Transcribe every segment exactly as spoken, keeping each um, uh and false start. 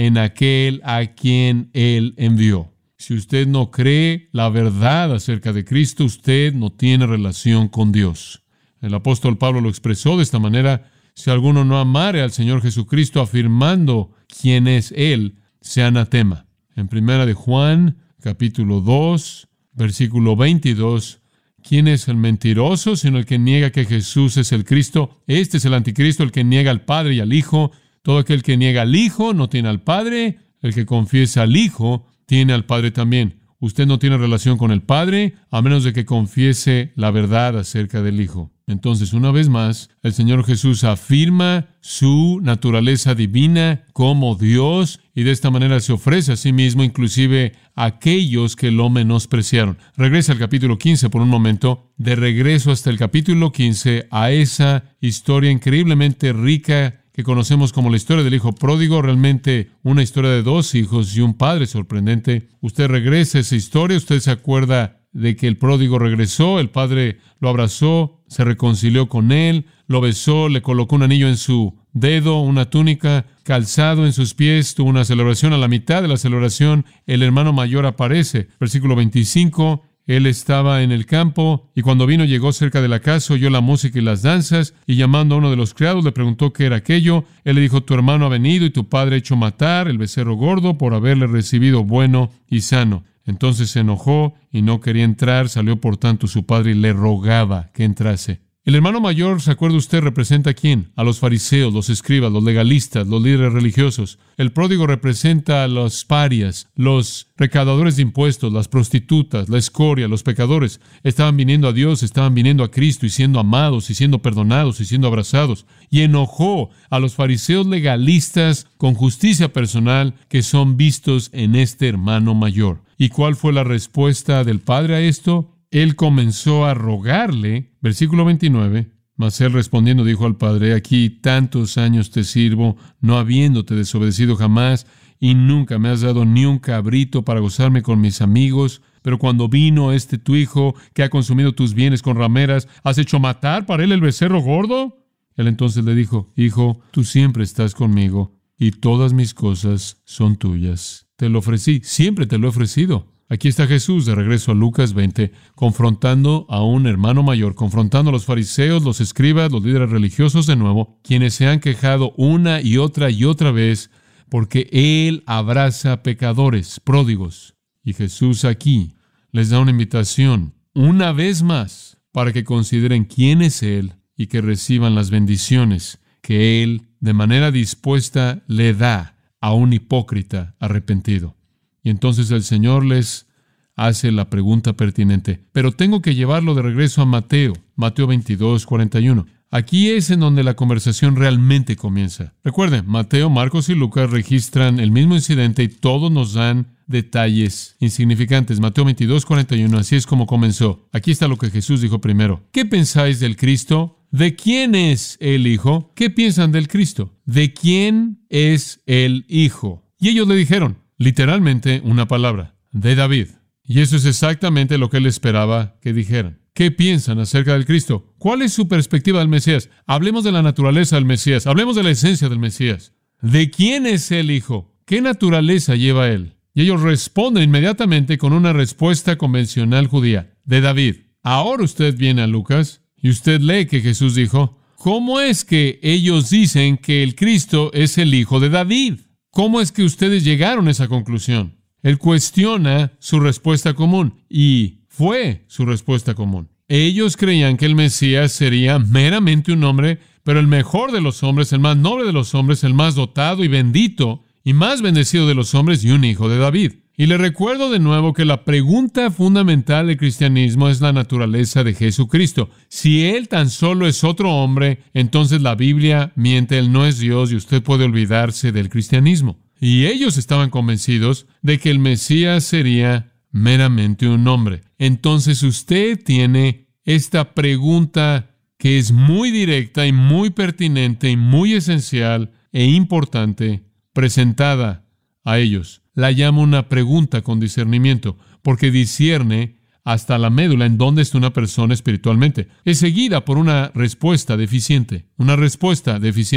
en aquel a quien Él envió. Si usted no cree la verdad acerca de Cristo, usted no tiene relación con Dios. El apóstol Pablo lo expresó de esta manera: si alguno no amare al Señor Jesucristo afirmando quién es Él, sea anatema. En primera de Juan, capítulo dos, versículo veintidós, ¿quién es el mentiroso sino el que niega que Jesús es el Cristo? Este es el anticristo, el que niega al Padre y al Hijo. Todo aquel que niega al Hijo no tiene al Padre. El que confiesa al Hijo tiene al Padre también. Usted no tiene relación con el Padre a menos de que confiese la verdad acerca del Hijo. Entonces, una vez más, el Señor Jesús afirma su naturaleza divina como Dios y de esta manera se ofrece a sí mismo, inclusive a aquellos que lo menospreciaron. Regresa al capítulo quince por un momento. De regreso hasta el capítulo quince, a esa historia increíblemente rica que conocemos como la historia del hijo pródigo, realmente una historia de dos hijos y un padre sorprendente. Usted regresa a esa historia, usted se acuerda de que el pródigo regresó, el padre lo abrazó, se reconcilió con él, lo besó, le colocó un anillo en su dedo, una túnica, calzado en sus pies, tuvo una celebración. A la mitad de la celebración, el hermano mayor aparece. Versículo veinticinco, él estaba en el campo, y cuando vino llegó cerca de la casa, oyó la música y las danzas, y llamando a uno de los criados le preguntó qué era aquello. Él le dijo: tu hermano ha venido, y tu padre ha hecho matar el becerro gordo por haberle recibido bueno y sano. Entonces se enojó y no quería entrar. Salió por tanto su padre y le rogaba que entrase. El hermano mayor, ¿se acuerda usted? ¿Representa a quién? A los fariseos, los escribas, los legalistas, los líderes religiosos. El pródigo representa a los parias, los recaudadores de impuestos, las prostitutas, la escoria, los pecadores. Estaban viniendo a Dios, estaban viniendo a Cristo y siendo amados y siendo perdonados y siendo abrazados. Y enojó a los fariseos legalistas con justicia personal que son vistos en este hermano mayor. ¿Y cuál fue la respuesta del padre a esto? Él comenzó a rogarle, versículo veintinueve, mas él respondiendo dijo al padre: aquí tantos años te sirvo, no habiéndote desobedecido jamás, y nunca me has dado ni un cabrito para gozarme con mis amigos. Pero cuando vino este tu hijo, que ha consumido tus bienes con rameras, ¿has hecho matar para él el becerro gordo? Él entonces le dijo: hijo, tú siempre estás conmigo, y todas mis cosas son tuyas. Te lo ofrecí, siempre te lo he ofrecido. Aquí está Jesús, de regreso a Lucas veinte, confrontando a un hermano mayor, confrontando a los fariseos, los escribas, los líderes religiosos de nuevo, quienes se han quejado una y otra y otra vez porque Él abraza pecadores, pródigos. Y Jesús aquí les da una invitación, una vez más, para que consideren quién es Él y que reciban las bendiciones que Él, de manera dispuesta, le da a un hipócrita arrepentido. Y entonces el Señor les hace la pregunta pertinente. Pero tengo que llevarlo de regreso a Mateo, Mateo veintidós, cuarenta y uno. Aquí es en donde la conversación realmente comienza. Recuerden, Mateo, Marcos y Lucas registran el mismo incidente y todos nos dan detalles insignificantes. Mateo veintidós, cuarenta y uno, así es como comenzó. Aquí está lo que Jesús dijo primero. ¿Qué pensáis del Cristo? ¿De quién es el Hijo? ¿Qué piensan del Cristo? ¿De quién es el Hijo? Y ellos le dijeron, literalmente, una palabra: de David. Y eso es exactamente lo que él esperaba que dijeran. ¿Qué piensan acerca del Cristo? ¿Cuál es su perspectiva del Mesías? Hablemos de la naturaleza del Mesías. Hablemos de la esencia del Mesías. ¿De quién es el Hijo? ¿Qué naturaleza lleva él? Y ellos responden inmediatamente con una respuesta convencional judía: de David. Ahora usted viene a Lucas y usted lee que Jesús dijo: ¿cómo es que ellos dicen que el Cristo es el Hijo de David? ¿Cómo es que ustedes llegaron a esa conclusión? Él cuestiona su respuesta común, y fue su respuesta común. Ellos creían que el Mesías sería meramente un hombre, pero el mejor de los hombres, el más noble de los hombres, el más dotado y bendito y más bendecido de los hombres, y un hijo de David. Y le recuerdo de nuevo que la pregunta fundamental del cristianismo es la naturaleza de Jesucristo. Si Él tan solo es otro hombre, entonces la Biblia miente, Él no es Dios y usted puede olvidarse del cristianismo. Y ellos estaban convencidos de que el Mesías sería meramente un hombre. Entonces usted tiene esta pregunta que es muy directa y muy pertinente y muy esencial e importante presentada a ellos. La llamo una pregunta con discernimiento, porque discierne hasta la médula en dónde está una persona espiritualmente. Es seguida por una respuesta deficiente, una respuesta deficiente.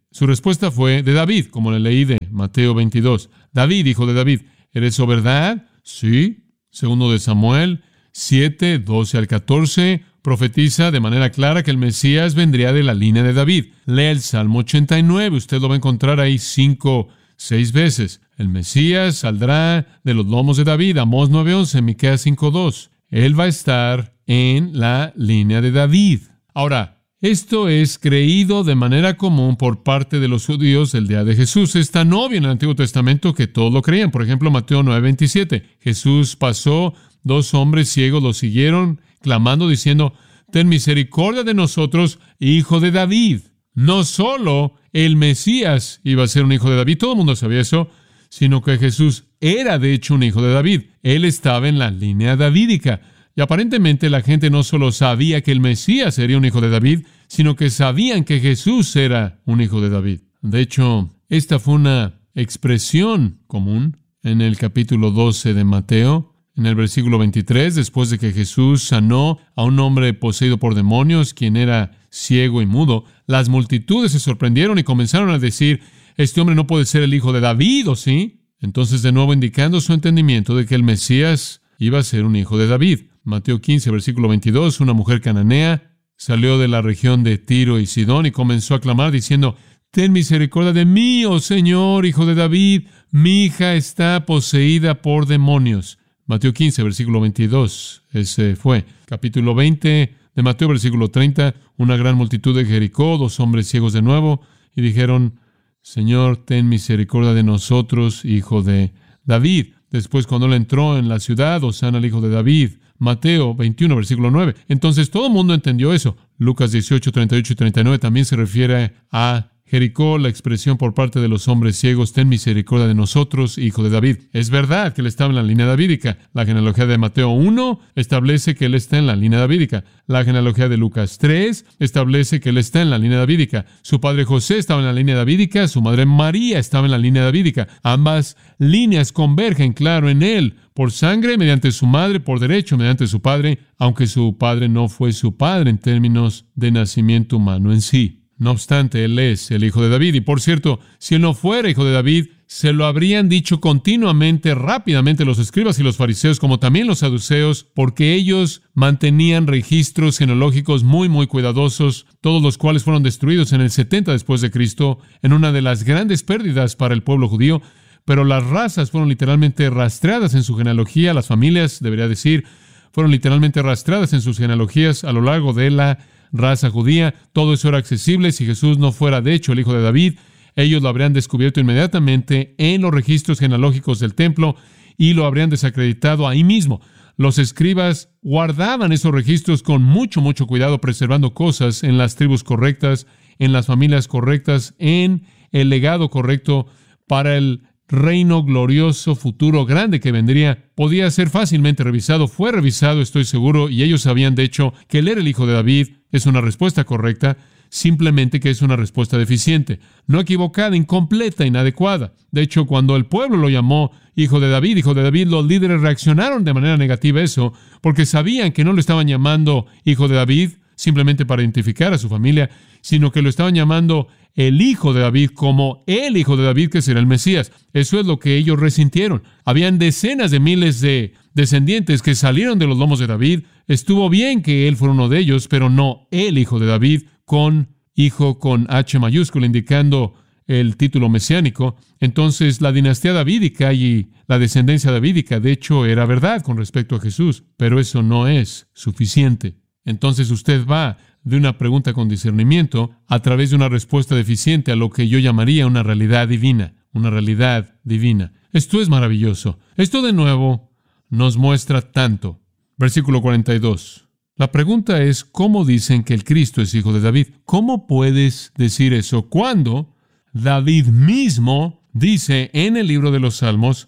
Su respuesta fue de David, como le leí de Mateo veintidós. David, hijo de David, ¿eres eso verdad? Sí. Segundo de Samuel siete, doce al catorce, profetiza de manera clara que el Mesías vendría de la línea de David. Lea el Salmo ochenta y nueve, usted lo va a encontrar ahí cinco, seis veces. El Mesías saldrá de los lomos de David. Amós nueve once, Miqueas cinco dos. Él va a estar en la línea de David. Ahora, esto es creído de manera común por parte de los judíos del día de Jesús. Es tan obvio en el Antiguo Testamento que todos lo creían. Por ejemplo, Mateo nueve veintisiete. Jesús pasó, dos hombres ciegos lo siguieron, clamando, diciendo, ten misericordia de nosotros, hijo de David. No solo el Mesías iba a ser un hijo de David, todo el mundo sabía eso, sino que Jesús era de hecho un hijo de David. Él estaba en la línea davídica. Y aparentemente la gente no solo sabía que el Mesías sería un hijo de David, sino que sabían que Jesús era un hijo de David. De hecho, esta fue una expresión común en el capítulo doce de Mateo, en el versículo veintitrés, después de que Jesús sanó a un hombre poseído por demonios, quien era ciego y mudo. Las multitudes se sorprendieron y comenzaron a decir, este hombre no puede ser el hijo de David, ¿o sí? Entonces, de nuevo indicando su entendimiento de que el Mesías iba a ser un hijo de David. Mateo quince, versículo veintidós, una mujer cananea salió de la región de Tiro y Sidón y comenzó a clamar diciendo, ten misericordia de mí, oh Señor, hijo de David, mi hija está poseída por demonios. Mateo quince, versículo veintidós, ese fue. Capítulo veinte de Mateo, versículo treinta, una gran multitud de Jericó, dos hombres ciegos de nuevo, y dijeron, Señor, ten misericordia de nosotros, hijo de David. Después, cuando él entró en la ciudad, hosana al hijo de David. Mateo veintiuno, versículo nueve. Entonces todo el mundo entendió eso. Lucas dieciocho, treinta y ocho y treinta y nueve también se refiere a Jericó, la expresión por parte de los hombres ciegos, ten misericordia de nosotros, hijo de David. Es verdad que él estaba en la línea davídica. La genealogía de Mateo uno establece que él está en la línea davídica. La genealogía de Lucas tres establece que él está en la línea davídica. Su padre José estaba en la línea davídica, su madre María estaba en la línea davídica. Ambas líneas convergen, claro, en él, por sangre, mediante su madre, por derecho, mediante su padre, aunque su padre no fue su padre en términos de nacimiento humano en sí. No obstante, él es el hijo de David. Y por cierto, si él no fuera hijo de David, se lo habrían dicho continuamente, rápidamente los escribas y los fariseos, como también los saduceos, porque ellos mantenían registros genealógicos muy, muy cuidadosos, todos los cuales fueron destruidos en el setenta después de Cristo, en una de las grandes pérdidas para el pueblo judío. Pero las razas fueron literalmente rastreadas en su genealogía, las familias, debería decir, fueron literalmente rastreadas en sus genealogías a lo largo de la raza judía. Todo eso era accesible. Si Jesús no fuera de hecho el hijo de David, ellos lo habrían descubierto inmediatamente en los registros genealógicos del templo y lo habrían desacreditado ahí mismo. Los escribas guardaban esos registros con mucho, mucho cuidado, preservando cosas en las tribus correctas, en las familias correctas, en el legado correcto para el reino glorioso, futuro, grande que vendría. Podía ser fácilmente revisado. Fue revisado, estoy seguro, y ellos sabían, de hecho, que él era el hijo de David. Es una respuesta correcta, simplemente que es una respuesta deficiente, no equivocada, incompleta, inadecuada. De hecho, cuando el pueblo lo llamó hijo de David, hijo de David, los líderes reaccionaron de manera negativa a eso, porque sabían que no lo estaban llamando hijo de David simplemente para identificar a su familia, sino que lo estaban llamando el hijo de David como el hijo de David, que será el Mesías. Eso es lo que ellos resintieron. Habían decenas de miles de descendientes que salieron de los lomos de David. Estuvo bien que él fuera uno de ellos, pero no el hijo de David, con hijo con H mayúscula, indicando el título mesiánico. Entonces, la dinastía davídica y la descendencia davídica, de hecho, era verdad con respecto a Jesús, pero eso no es suficiente. Entonces, usted va de una pregunta con discernimiento a través de una respuesta deficiente a lo que yo llamaría una realidad divina, una realidad divina. Esto es maravilloso. Esto de nuevo nos muestra tanto. Versículo cuarenta y dos. La pregunta es, ¿cómo dicen que el Cristo es hijo de David? ¿Cómo puedes decir eso cuando David mismo dice en el libro de los Salmos,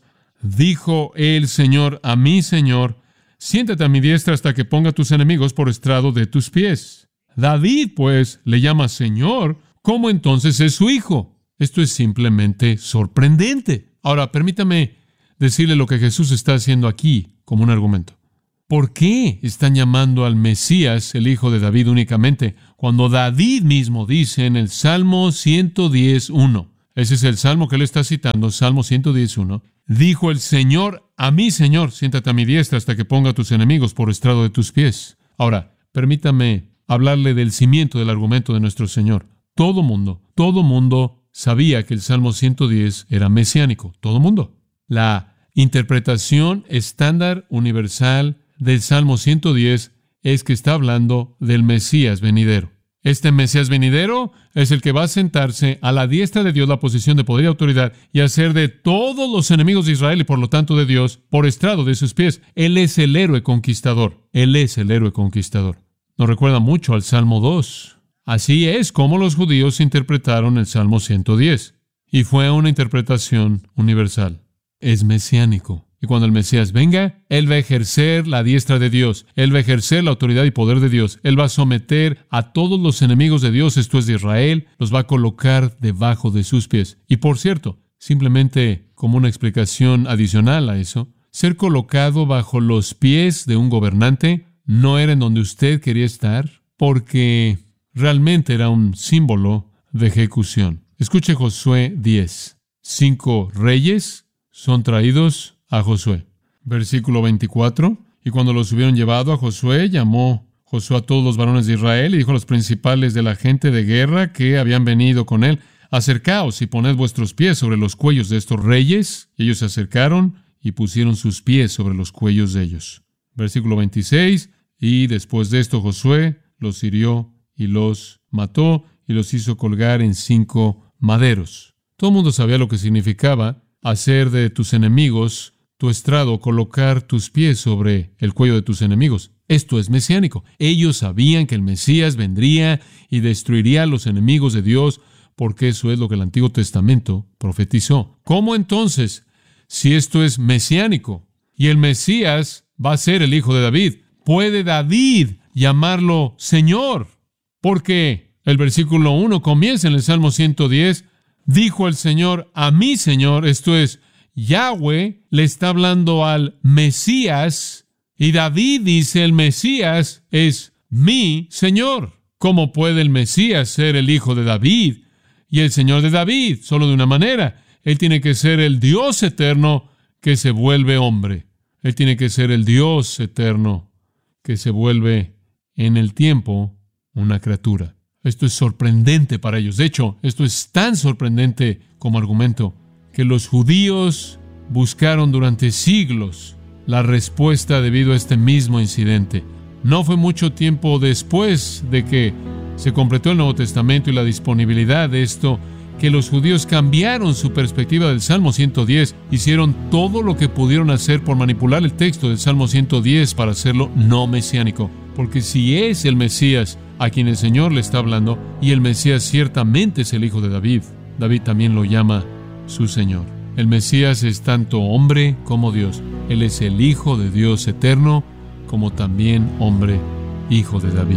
dijo el Señor a mi Señor, siéntate a mi diestra hasta que ponga a tus enemigos por estrado de tus pies? David, pues, le llama Señor. ¿Cómo entonces es su hijo? Esto es simplemente sorprendente. Ahora, permítame decirle lo que Jesús está haciendo aquí como un argumento. ¿Por qué están llamando al Mesías el hijo de David únicamente? Cuando David mismo dice en el Salmo ciento diez, uno, ese es el Salmo que él está citando, Salmo ciento diez, uno, dijo el Señor a mí, Señor, siéntate a mi diestra hasta que ponga a tus enemigos por estrado de tus pies. Ahora, permítame hablarle del cimiento del argumento de nuestro Señor. Todo mundo, todo mundo sabía que el Salmo ciento diez era mesiánico. Todo mundo. La interpretación estándar universal del Salmo ciento diez es que está hablando del Mesías venidero. Este Mesías venidero es el que va a sentarse a la diestra de Dios, la posición de poder y autoridad, y hacer de todos los enemigos de Israel y por lo tanto de Dios, por estrado de sus pies. Él es el héroe conquistador. Él es el héroe conquistador. Nos recuerda mucho al Salmo dos. Así es como los judíos interpretaron el Salmo ciento diez. Y fue una interpretación universal. Es mesiánico. Y cuando el Mesías venga, Él va a ejercer la diestra de Dios. Él va a ejercer la autoridad y poder de Dios. Él va a someter a todos los enemigos de Dios, esto es de Israel, los va a colocar debajo de sus pies. Y por cierto, simplemente como una explicación adicional a eso, ser colocado bajo los pies de un gobernante no era en donde usted quería estar, porque realmente era un símbolo de ejecución. Escuche Josué diez. Cinco reyes son traídos a Josué. Versículo veinticuatro. Y cuando los hubieron llevado a Josué, llamó Josué a todos los varones de Israel y dijo a los principales de la gente de guerra que habían venido con él: acercaos y poned vuestros pies sobre los cuellos de estos reyes. Y ellos se acercaron y pusieron sus pies sobre los cuellos de ellos. Versículo veintiséis. Y después de esto Josué los hirió y los mató y los hizo colgar en cinco maderos. Todo el mundo sabía lo que significaba hacer de tus enemigos tu estrado, colocar tus pies sobre el cuello de tus enemigos. Esto es mesiánico. Ellos sabían que el Mesías vendría y destruiría a los enemigos de Dios, porque eso es lo que el Antiguo Testamento profetizó. ¿Cómo entonces, si esto es mesiánico y el Mesías va a ser el hijo de David, puede David llamarlo Señor? Porque el versículo uno comienza en el Salmo ciento diez, dijo el Señor a mi Señor, esto es, Yahweh le está hablando al Mesías, y David dice, el Mesías es mi Señor. ¿Cómo puede el Mesías ser el hijo de David y el Señor de David? Solo de una manera. Él tiene que ser el Dios eterno que se vuelve hombre. Él tiene que ser el Dios eterno que se vuelve en el tiempo una criatura. Esto es sorprendente para ellos. De hecho, esto es tan sorprendente como argumento que los judíos buscaron durante siglos la respuesta debido a este mismo incidente. No fue mucho tiempo después de que se completó el Nuevo Testamento y la disponibilidad de esto, que los judíos cambiaron su perspectiva del Salmo ciento diez, hicieron todo lo que pudieron hacer por manipular el texto del Salmo ciento diez para hacerlo no mesiánico. Porque si es el Mesías a quien el Señor le está hablando, y el Mesías ciertamente es el hijo de David, David también lo llama su Señor. El Mesías es tanto hombre como Dios. Él es el Hijo de Dios eterno, como también hombre, hijo de David.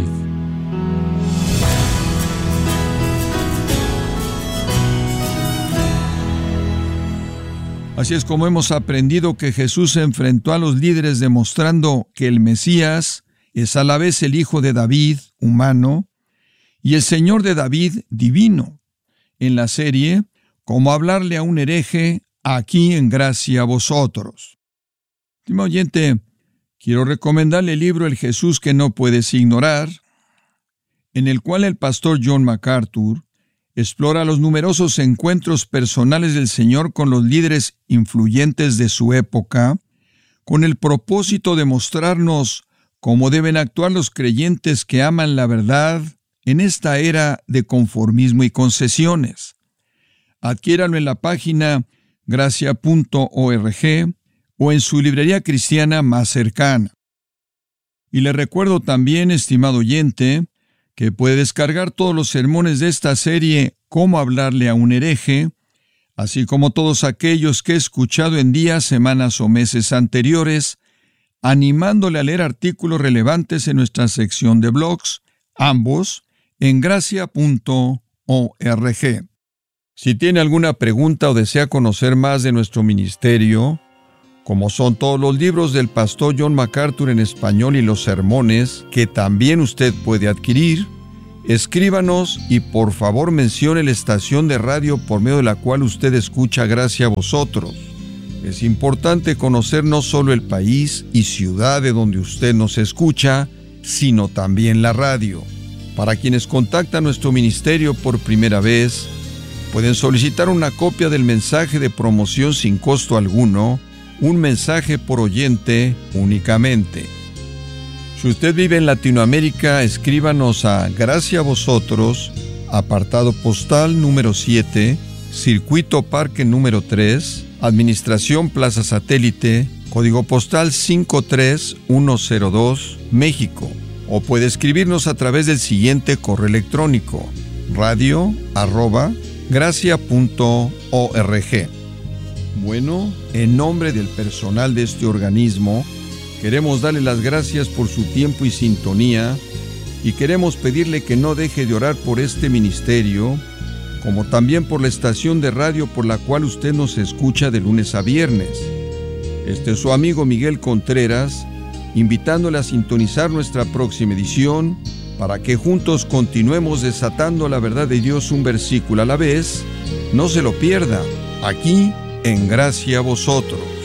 Así es como hemos aprendido que Jesús se enfrentó a los líderes demostrando que el Mesías es a la vez el Hijo de David, humano, y el Señor de David, divino. En la serie, Cómo hablarle a un hereje, aquí en Gracia a vosotros. Estimado oyente, quiero recomendarle el libro El Jesús que no puedes ignorar, en el cual el pastor John MacArthur explora los numerosos encuentros personales del Señor con los líderes influyentes de su época, con el propósito de mostrarnos cómo deben actuar los creyentes que aman la verdad en esta era de conformismo y concesiones. Adquiéralo en la página gracia punto org o en su librería cristiana más cercana. Y le recuerdo también, estimado oyente, que puede descargar todos los sermones de esta serie Cómo hablarle a un hereje, así como todos aquellos que he escuchado en días, semanas o meses anteriores, animándole a leer artículos relevantes en nuestra sección de blogs, ambos en gracia punto org. Si tiene alguna pregunta o desea conocer más de nuestro ministerio, como son todos los libros del pastor John MacArthur en español y los sermones, que también usted puede adquirir, escríbanos y por favor mencione la estación de radio por medio de la cual usted escucha Gracia a Vosotros. Es importante conocer no solo el país y ciudad de donde usted nos escucha, sino también la radio. Para quienes contactan nuestro ministerio por primera vez, pueden solicitar una copia del mensaje de promoción sin costo alguno, un mensaje por oyente únicamente. Si usted vive en Latinoamérica, escríbanos a Gracia a Vosotros, apartado postal número siete, Circuito Parque número tres, Administración Plaza Satélite, código postal cinco tres uno cero dos, México. O puede escribirnos a través del siguiente correo electrónico: radio arroba gracia punto org. Bueno, en nombre del personal de este organismo, queremos darle las gracias por su tiempo y sintonía, y queremos pedirle que no deje de orar por este ministerio, como también por la estación de radio por la cual usted nos escucha de lunes a viernes. Este es su amigo Miguel Contreras, invitándole a sintonizar nuestra próxima edición, para que juntos continuemos desatando la verdad de Dios un versículo a la vez. No se lo pierda, aquí en Gracia a Vosotros.